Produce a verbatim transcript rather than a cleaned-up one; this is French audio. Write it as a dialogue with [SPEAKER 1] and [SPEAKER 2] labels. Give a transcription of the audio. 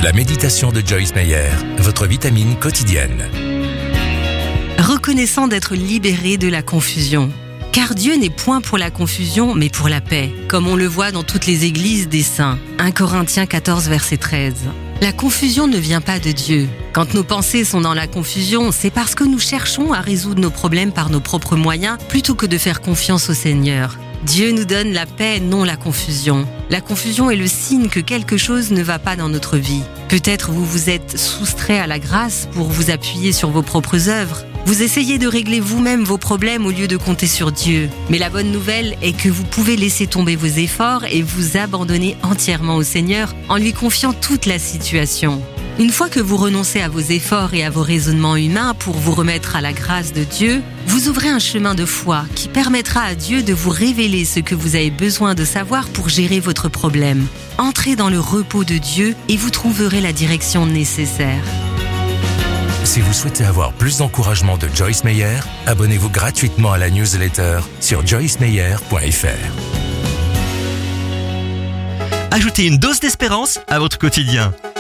[SPEAKER 1] La méditation de Joyce Meyer, votre vitamine quotidienne.
[SPEAKER 2] Reconnaissant d'être libéré de la confusion. Car Dieu n'est point pour la confusion, mais pour la paix, comme on le voit dans toutes les églises des saints. un Corinthiens quatorze, verset treize. La confusion ne vient pas de Dieu. Quand nos pensées sont dans la confusion, c'est parce que nous cherchons à résoudre nos problèmes par nos propres moyens, plutôt que de faire confiance au Seigneur. Dieu nous donne la paix, non la confusion. La confusion est le signe que quelque chose ne va pas dans notre vie. Peut-être vous vous êtes soustrait à la grâce pour vous appuyer sur vos propres œuvres. Vous essayez de régler vous-même vos problèmes au lieu de compter sur Dieu. Mais la bonne nouvelle est que vous pouvez laisser tomber vos efforts et vous abandonner entièrement au Seigneur en lui confiant toute la situation. Une fois que vous renoncez à vos efforts et à vos raisonnements humains pour vous remettre à la grâce de Dieu, vous ouvrez un chemin de foi qui permettra à Dieu de vous révéler ce que vous avez besoin de savoir pour gérer votre problème. Entrez dans le repos de Dieu et vous trouverez la direction nécessaire.
[SPEAKER 1] Si vous souhaitez avoir plus d'encouragement de Joyce Meyer, abonnez-vous gratuitement à la newsletter sur joyce meyer point f r.
[SPEAKER 3] Ajoutez une dose d'espérance à votre quotidien.